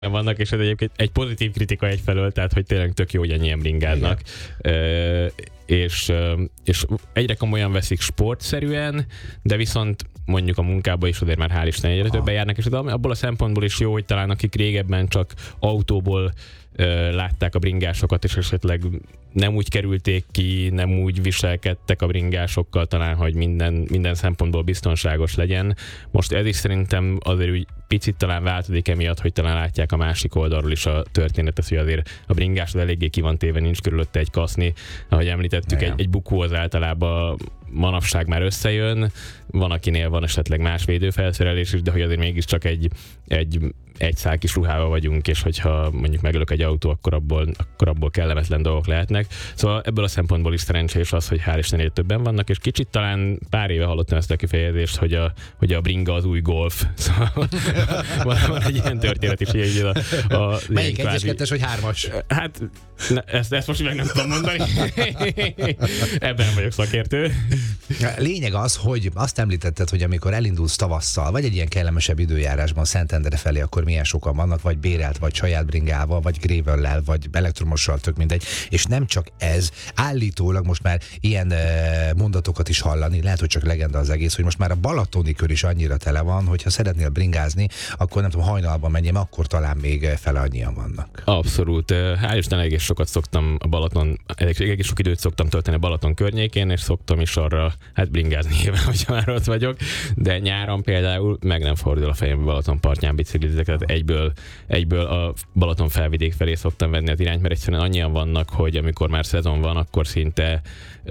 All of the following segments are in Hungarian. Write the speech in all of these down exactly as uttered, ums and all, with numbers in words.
vannak, és ez egyébként egy pozitív kritika egyfelől, tehát hogy tényleg tök jó, hogy ennyien bringáznak. Uh, és, és egyre komolyan veszik sportszerűen, de viszont mondjuk a munkába is azért már hál' Isten egyre többen járnak, és abból a szempontból is jó, hogy talán akik régebben csak autóból uh, látták a bringásokat, és esetleg nem úgy kerülték ki, nem úgy viselkedtek a bringásokkal, talán, hogy minden, minden szempontból biztonságos legyen. Most ez is szerintem azért úgy picit talán változik emiatt, hogy talán látják a másik oldalról is a történetet, hogy azért a bringás az eléggé ki van téve, nincs körülötte egy kaszni. Ahogy említettük, egy, egy bukó az általában manapság már összejön, van akinél van esetleg más védőfelszerelés is, de hogy azért mégiscsak egy, egy, egy szál kis ruhával vagyunk, és hogyha mondjuk megölök egy autó, akkor abból, akkor abból kellemetlen dolgok lehetnek. Szóval ebből a szempontból is szerencsés az, hogy hál' Istennél többen vannak, és kicsit talán pár éve hallottam ezt a kifejezést, hogy a, hogy a bringa az új golf. Szóval van, van egy ilyen történet is, így a, a melyik egyes, kettes vagy hármas? Hát ne, ezt, ezt most meg nem tudom mondani. Ebben nem vagyok szakértő. Lényeg az, hogy azt említetted, hogy amikor elindulsz tavasszal, vagy egy ilyen kellemesebb időjárásban Szentendre felé, akkor milyen sokan vannak, vagy bérelt, vagy saját bringával, vagy gravellel, vagy elektromossal, tök mindegy. És nem csak ez, állítólag most már ilyen mondatokat is hallani, lehet, hogy csak legenda az egész, hogy most már a balatoni kör is annyira tele van, hogy ha szeretnél bringázni, akkor nem tudom, hajnalban menjem, akkor talán még fele annyian vannak. Abszolút. Hál' Isten egész sokat szoktam a Balaton, egész sok időt szoktam tölteni a Balaton környékén, és szoktam is arra hát bringázni nyilván, hogyha már ott vagyok, de nyáron például meg nem fordul a fejem, Balaton partján biciklizek, tehát egyből, egyből a Balaton felvidék felé szoktam venni az irányt, mert egyszerűen annyian vannak, hogy amikor már szezon van, akkor szinte,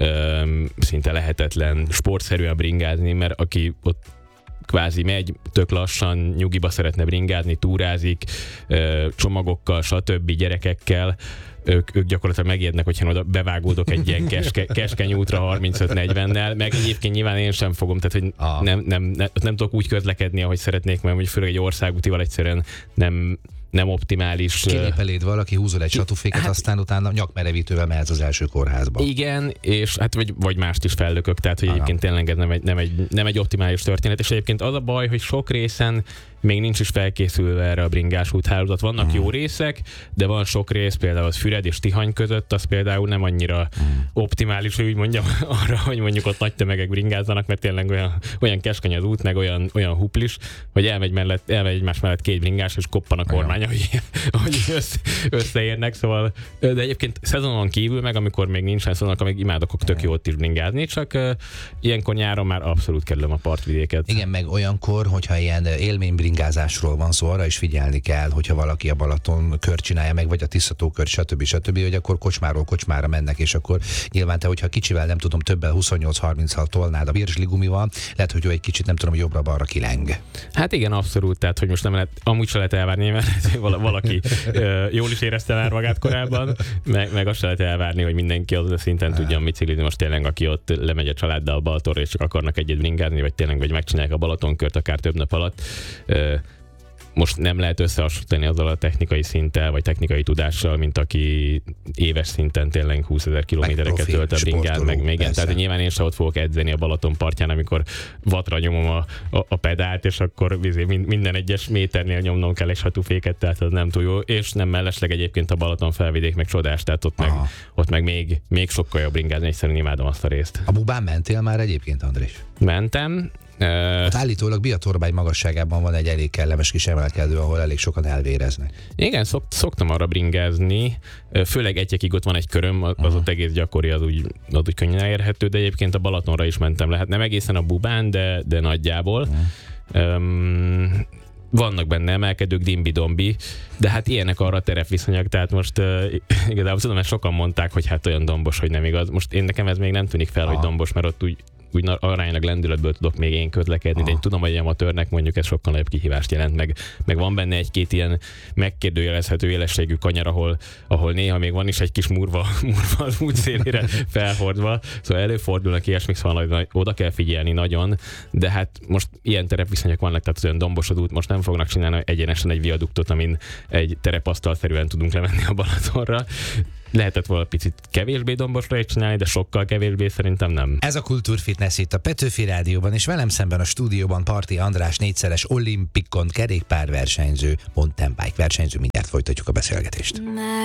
öm, szinte lehetetlen sportszerűen bringázni, mert aki ott kvázi megy, tök lassan, nyugiba szeretne bringázni, túrázik, csomagokkal, stb. Gyerekekkel, ők, ők gyakorlatilag megijednek, hogyha oda bevágódok egy ilyen keske, keskeny útra harmincöt negyvennel, meg egyébként nyilván én sem fogom, tehát hogy ah. nem, nem, nem, nem tudok úgy közlekedni, ahogy szeretnék, mert főleg egy országútival egyszerűen nem nem optimális. Kilép eléd valaki, húzol egy satúféket, hát, aztán utána nyakmerevítővel mehetsz az első kórházba. Igen, és hát vagy, vagy mást is fellökök, tehát hogy Aha. egyébként tényleg ez nem egy, nem, egy, nem egy optimális történet, és egyébként az a baj, hogy sok részen még nincs is felkészülve erre a bringás úthálózat. Vannak hmm. jó részek, de van sok rész, például az Füred és Tihany között, az például nem annyira hmm. optimális, hogy úgy mondjam, arra, hogy mondjuk ott nagy tömegek bringázzanak, mert tényleg olyan, olyan keskeny az út, meg olyan, olyan huplis, hogy elmegy, mellett, elmegy egymás mellett két bringás, és koppan a kormány, hogy, hogy össze, összeérnek, szóval, de egyébként szezonon kívül, meg amikor még nincsen szezon, akkor még imádok tök jót is bringázni, csak uh, ilyenkor nyáron már abszolút kerülöm a partvidéket. Igen, meg olyankor, hogyha ilyen élmény bringázásról van szó, arra is figyelni kell, hogyha valaki a Balaton kör csinálja meg, vagy a Tiszató kör, stb. stb., hogy akkor kocsmáról kocsmára mennek, és akkor nyilván te, hogyha kicsivel nem tudom, többel huszonnyolc harminccal tolnád a virsli gumival, lehet, hogy ő egy kicsit nem tudom, jobbra-balra kileng. Hát igen, abszolút, tehát hogy most nem lehet, amúgy se lehet elvárni, mert valaki jól is érezte már magát korábban, meg, meg azt se lehet elvárni, hogy mindenki az a szinten tudjon biciklizni. Most tényleg, aki ott lemegy a családdal Balatonra, és csak akarnak egyet bringázni, vagy tényleg vagy megcsinálják a Balatonkört akár több nap alatt. Most nem lehet összehasonlítani azzal a technikai szinttel, vagy technikai tudással, mint aki éves szinten tényleg húszezer kilométereket tölt a bringán, meg még igen. Tehát nyilván én sem ott fogok edzeni a Balaton partján, amikor vatra nyomom a, a, a pedált, és akkor minden egyes méternél nyomnom kell egy satúféket, tehát az nem túl jó. És nem mellesleg egyébként a Balaton felvidék meg csodás, tehát ott, meg, ott meg még, még sokkal jobb bringázni, egyszerűen imádom azt a részt. A Bubán mentél már egyébként, Andris? Mentem. Hát állítólag Biatorbágy magasságában van egy elég kellemes kis emelkedő, ahol elég sokan elvéreznek. Igen, szok, szoktam arra bringázni, főleg Egyekig ott van egy köröm, az uh-huh. ott egész gyakori, az úgy, az úgy könnyen elérhető, de egyébként a Balatonra is mentem, lehet nem egészen a Bubán, de, de nagyjából. Uh-huh. Um, vannak benne emelkedők, dimbi-dombi, de hát ilyenek arra a terepviszonyok, tehát most uh, igazából tudom, mert sokan mondták, hogy hát olyan dombos, hogy nem igaz. Most én nekem ez még nem tűnik fel, Aha. hogy dombos, mert ott úgy úgy aránylag lendületből tudok még én közlekedni, de én tudom, hogy egy amatőrnek mondjuk ez sokkal nagyobb kihívást jelent, meg, meg van benne egy-két ilyen megkérdőjelezhető élességű kanyar, ahol, ahol néha még van is egy kis murva, murva az út szélére felhordva, szóval előfordulnak ilyesmik, szóval hogy oda kell figyelni nagyon, de hát most ilyen terepviszonyok vannak, tehát olyan dombos az út, most nem fognak csinálni egyenesen egy viaduktot, amin egy terepasztalszerűen tudunk lemenni a Balatonra. lehetett volna picit kevésbé dombosra is csinálni, de sokkal kevésbé szerintem nem. Ez a Kultúrfitness itt a Petőfi Rádióban, és velem szemben a stúdióban Parti András, négyszeres olimpikon kerékpárversenyző, mountain bike versenyző. Mindjárt folytatjuk a beszélgetést.